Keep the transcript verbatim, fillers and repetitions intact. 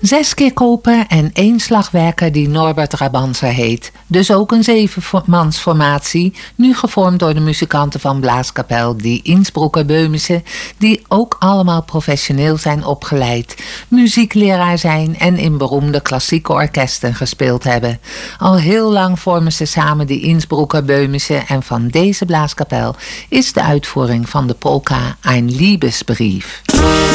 Zes keer koper en één slagwerker die Norbert Rabanser heet. Dus ook een zevenmansformatie, nu gevormd door de muzikanten van Blaaskapel, die Innsbrucker Böhmische, die ook allemaal professioneel zijn opgeleid, muziekleraar zijn en in beroemde klassieke orkesten gespeeld hebben. Al heel lang vormen ze samen die Innsbrucker Böhmische en van deze Blaaskapel is de uitvoering van de polka Ein Liebesbrief.